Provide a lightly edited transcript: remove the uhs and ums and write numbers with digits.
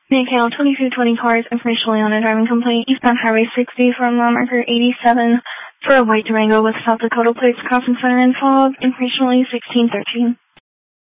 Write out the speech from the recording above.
Maycale 2220 cars, informationally on a driving complaint, eastbound Highway 60 from mile marker 87 for a white Durango with South Dakota plates, crossing center in fog, informationally 1613.